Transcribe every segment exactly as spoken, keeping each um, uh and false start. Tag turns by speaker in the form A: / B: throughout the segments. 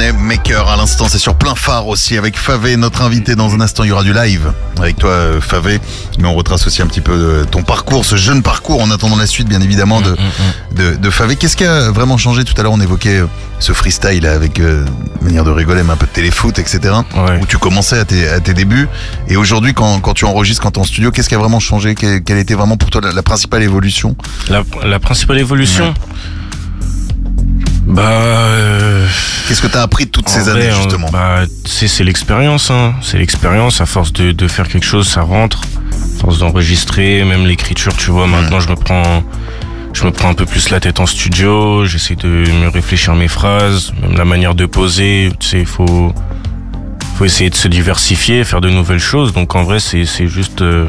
A: Beatmaker Maker à l'instant, c'est sur plein phare aussi avec Favé, notre invité. Dans un instant, il y aura du live avec toi, Favé. Mais on retrace aussi un petit peu ton parcours, ce jeune parcours, en attendant la suite, bien évidemment, de, de, de Favé. Qu'est-ce qui a vraiment changé? Tout à l'heure, on évoquait ce freestyle avec euh, manière de rigoler, mais un peu de téléfoot, et cetera. Ouais. Où tu commençais à tes, à tes débuts. Et aujourd'hui, quand, quand tu enregistres, quand tu es en studio, qu'est-ce qui a vraiment changé? Quelle, quelle était vraiment pour toi la, la principale évolution?
B: La, la principale évolution ouais. Bah. Euh...
A: Qu'est-ce que t'as appris de toutes ces
B: vrai,
A: années justement?
B: Bah, c'est c'est l'expérience, hein. C'est l'expérience. À force de de faire quelque chose, ça rentre. À force d'enregistrer, même l'écriture, tu vois. Maintenant, mmh. je me prends, je me prends un peu plus la tête en studio. J'essaie de me réfléchir mes phrases, même la manière de poser. Tu sais, il faut, faut essayer de se diversifier, faire de nouvelles choses. Donc en vrai, c'est c'est juste euh,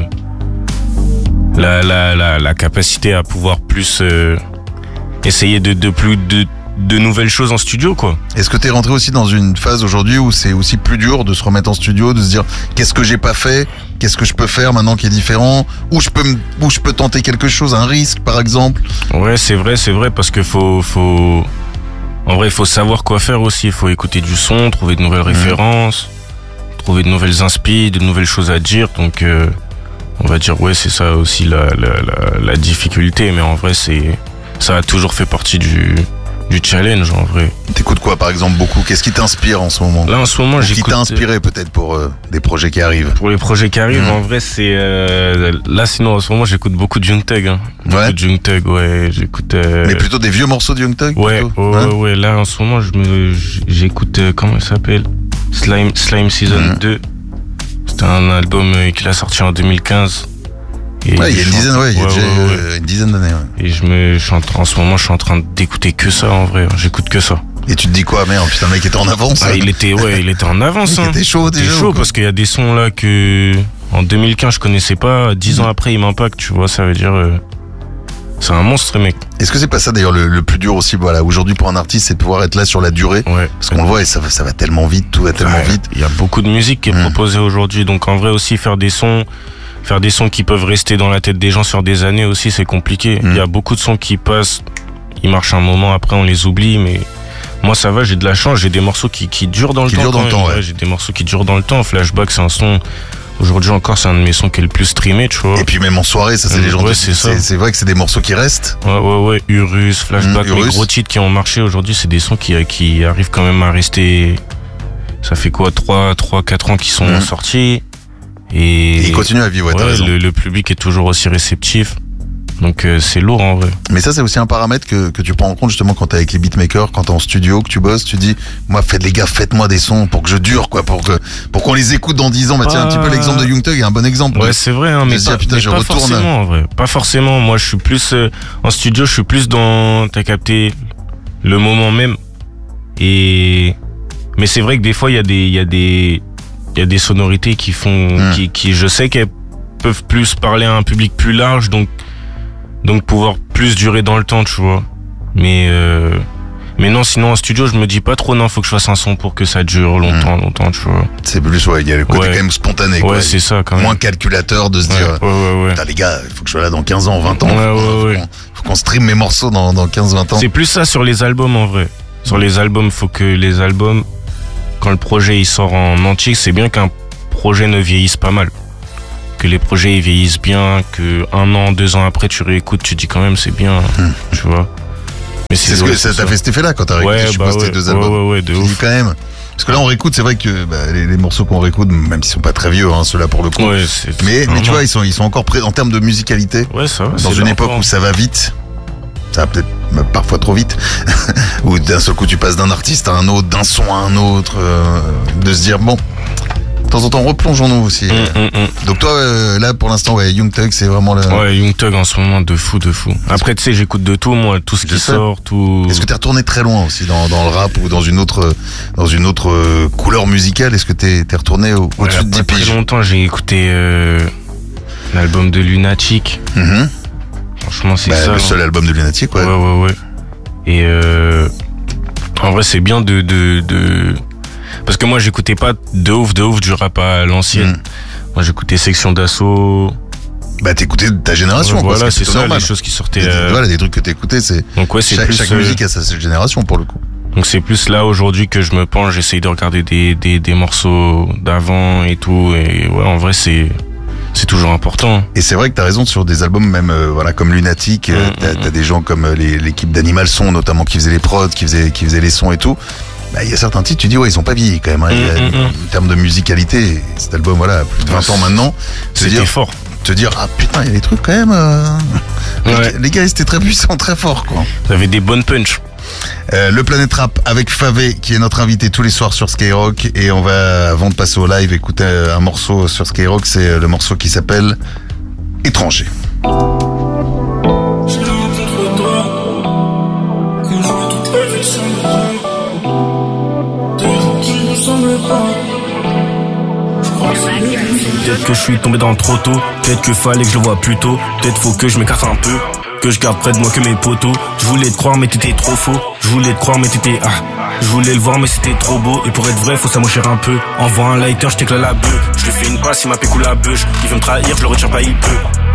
B: la la la la capacité à pouvoir plus euh, essayer de de plus de de nouvelles choses en studio, quoi.
A: Est-ce que t'es rentré aussi dans une phase aujourd'hui où c'est aussi plus dur de se remettre en studio, de se dire qu'est-ce que j'ai pas fait, qu'est-ce que je peux faire maintenant qui est différent, où je peux où je peux tenter quelque chose, un risque par exemple?
B: Ouais, c'est vrai, c'est vrai, parce que faut faut en vrai, il faut savoir quoi faire aussi. Il faut écouter du son, trouver de nouvelles mmh. références, trouver de nouvelles inspi, de nouvelles choses à dire. Donc euh, on va dire ouais, c'est ça aussi la la la, la difficulté, mais en vrai c'est ça a toujours fait partie du du challenge en vrai.
A: T'écoutes quoi par exemple beaucoup? Qu'est-ce qui t'inspire en ce moment?
B: Là en ce moment j'écoute.
A: Qui t'a inspiré peut-être pour euh, des projets qui arrivent?
B: Pour les projets qui arrivent, mmh. en vrai c'est euh, là sinon en ce moment j'écoute beaucoup de Young Thug. Hein. Beaucoup
A: ouais.
B: de Young Thug, ouais. J'écoute. Euh...
A: Mais plutôt des vieux morceaux de Young Thug.
B: Ouais, ouais, hein? ouais. Là en ce moment je me j'écoute euh, comment il s'appelle? Slime Slime Season mmh. deux. C'était un album euh, qu'il a sorti en deux mille quinze.
A: Et ouais, il y a une dizaine, ouais, il y a ouais, déjà ouais, ouais. une dizaine d'années. Ouais.
B: Et je me, je suis en, en ce moment, je suis en train d'écouter que ça en vrai. J'écoute que ça.
A: Et tu te dis quoi, merde, putain, le mec était en avance.
B: Ah, il était, ouais, il était en avance.
A: Il
B: hein.
A: était chaud, déjà.
B: Il était chaud parce qu'il y a des sons là que en deux mille quinze je connaissais pas. Dix mmh. ans après, il m'impacte, tu vois. Ça veut dire, euh, c'est un monstre, mec.
A: Est-ce que c'est pas ça d'ailleurs le, le plus dur aussi, voilà, aujourd'hui pour un artiste, c'est de pouvoir être là sur la durée.
B: Ouais.
A: Parce qu'on le voit et ça, ça va tellement vite, tout va tellement ouais. vite.
B: Il y a beaucoup de musique qui est mmh. proposée aujourd'hui, donc en vrai aussi faire des sons. Faire des sons qui peuvent rester dans la tête des gens sur des années aussi, c'est compliqué. Il mmh. y a beaucoup de sons qui passent, ils marchent un moment, après on les oublie, mais moi ça va, j'ai de la chance, j'ai des morceaux qui, qui durent dans le
A: qui
B: temps.
A: Durent dans le temps ouais.
B: Ouais, j'ai des morceaux qui durent dans le temps. Flashback, c'est un son, aujourd'hui encore, c'est un de mes sons qui est le plus streamé, tu vois.
A: Et puis même en soirée, ça c'est mmh, les gens.
B: Ouais, c'est ça.
A: C'est vrai que c'est des morceaux qui restent.
B: Ouais, ouais, ouais. Urus, Flashback, mmh, Urus. Les gros titres qui ont marché aujourd'hui, c'est des sons qui, qui arrivent quand même à rester. Ça fait quoi, trois, quatre ans qu'ils sont mmh. sortis. Et,
A: et il continue à vivre, ouais,
B: ouais,
A: t'as raison.
B: Le, le public est toujours aussi réceptif. Donc euh, c'est lourd en vrai.
A: Mais ça c'est aussi un paramètre que, que tu prends en compte justement quand t'es avec les beatmakers, quand t'es en studio, que tu bosses, tu dis moi faites les gars, faites-moi des sons pour que je dure quoi, pour que pour qu'on les écoute dans dix ans. Bah pas... tiens, un petit peu l'exemple de Young Thug est un bon exemple.
B: Ouais, c'est vrai hein, mais, pas, putain, mais je pas retourne... forcément en vrai. Pas forcément, moi je suis plus euh, en studio, je suis plus dans t'as capté le moment même. Et mais c'est vrai que des fois il y a des il y a des il y a des sonorités qui font mmh. qui qui je sais qu'elles peuvent plus parler à un public plus large, donc donc pouvoir plus durer dans le temps, tu vois. Mais euh, mais non, sinon en studio je me dis pas trop non, faut que je fasse un son pour que ça dure longtemps, mmh. longtemps, tu vois.
A: C'est plus ouais, il y a le côté ouais. quand même spontané quoi.
B: Ouais, c'est ça quand même.
A: Moins calculateur de se
B: ouais,
A: dire
B: ouais, ouais, ouais.
A: putain les gars, il faut que je sois là dans quinze ans, vingt ans.
B: Ouais,
A: faut,
B: ouais,
A: faut,
B: ouais.
A: Qu'on, faut qu'on stream mes morceaux dans dans quinze vingt ans.
B: C'est plus ça sur les albums en vrai. Sur les albums, faut que les albums quand le projet il sort en entier, c'est bien qu'un projet ne vieillisse pas mal. Que les projets ils vieillissent bien, que un an, deux ans après tu réécoutes, tu dis quand même c'est bien, mmh. tu vois.
A: Mais c'est, c'est ce que ça t'a fait cet effet-là quand t'as réécouté,
B: ouais,
A: je
B: bah
A: suppose,
B: ouais,
A: tes deux albums.
B: Ouais, ouais, ouais, de
A: tu
B: ouf.
A: dis quand même. Parce que là on réécoute, c'est vrai que bah, les, les morceaux qu'on réécoute, même s'ils sont pas très vieux, hein, ceux-là pour le coup.
B: Ouais, c'est,
A: mais mais tu vois, ils sont ils sont encore prêts en termes de musicalité.
B: Ouais, ça va.
A: Dans une époque où ça va vite. Ça va peut-être parfois trop vite, où d'un seul coup tu passes d'un artiste à un autre, d'un son à un autre, euh, de se dire bon, de temps en temps replongeons-nous aussi.
B: Mmh, mmh, mmh.
A: Donc toi euh, là pour l'instant ouais, Young Thug c'est vraiment le...
B: Ouais, Young Thug en ce moment de fou, de fou. Après tu sais j'écoute de tout moi, tout ce qui sort, tout.
A: Est-ce que t'es retourné très loin aussi dans, dans le rap ou dans une autre dans une autre euh, couleur musicale? Est-ce que t'es, t'es retourné au,
B: ouais,
A: au-dessus de dix piges?
B: Très longtemps j'ai écouté euh, l'album de Lunatic.
A: Mmh.
B: Franchement c'est
A: bah,
B: ça.
A: Le seul album de Lunatic ouais.
B: Ouais ouais ouais. Et euh, en vrai c'est bien de, de, de... Parce que moi j'écoutais pas de ouf de ouf du rap à l'ancienne. Mmh. Moi j'écoutais Section d'Assaut.
A: Bah t'écoutais ta génération
B: ouais,
A: quoi.
B: Voilà c'est ça
A: normal.
B: Les choses qui sortaient.
A: Et
B: euh...
A: Voilà des trucs que t'écoutais c'est.
B: Donc ouais c'est
A: chaque,
B: plus.
A: Chaque
B: euh...
A: musique a sa génération pour le coup.
B: Donc c'est plus là aujourd'hui que je me penche, j'essaye de regarder des, des, des morceaux d'avant et tout. Et ouais, en vrai, c'est, c'est toujours important.
A: Et c'est vrai que t'as raison sur des albums même euh, voilà comme Lunatic, euh, mmh, t'as, mmh. t'as des gens comme euh, les, l'équipe d'Animal Son notamment qui faisaient les prods, qui faisaient, qui faisaient les sons et tout. Bah, il y a certains titres, tu dis ouais ils ont pas vieilli quand même. Hein. Mmh, il y a, mmh. En termes de musicalité, cet album voilà plus de vingt ans maintenant.
B: C'était
A: dire,
B: fort.
A: Te dire ah putain il y a des trucs quand même. Euh... Ouais. Les, les gars ils étaient très puissants, très forts quoi.
B: Vous avez des bonnes punch.
A: Euh, le Planète Rap avec Favé qui est notre invité tous les soirs sur Skyrock, et on va avant de passer au live écouter un morceau sur Skyrock, c'est le morceau qui s'appelle Étranger.
C: Peut-être que je suis tombé dans le trop tôt, peut-être que fallait que je le vois plus tôt, peut-être faut que je m'écarte un peu, que je garde près de moi que mes potos. Je voulais te croire mais t'étais trop faux, je voulais te croire mais t'étais ah. Je voulais le voir mais c'était trop beau, et pour être vrai faut s'amocher un peu. Envoie un lighter, je t'éclate la beuh, je lui fais une passe, il m'a pécou la beuh. Il veut me trahir, je le retiens pas, il peut.